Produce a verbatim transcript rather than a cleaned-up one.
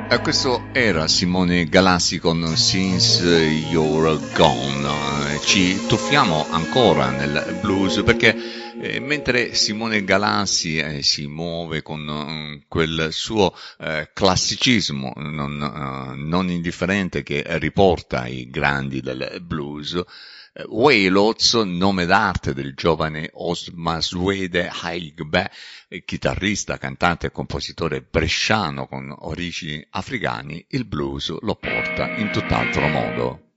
E questo era Simone Galassi con Since You're Gone. Eh, Ci tuffiamo ancora nel blues perché eh, mentre Simone Galassi eh, si muove con eh, quel suo eh, classicismo non, eh, non indifferente che riporta i grandi del blues, eh, Wailotz, nome d'arte del giovane Osmaswede Haigbe, chitarrista, cantante e compositore bresciano con origini africane, il blues lo porta in tutt'altro modo.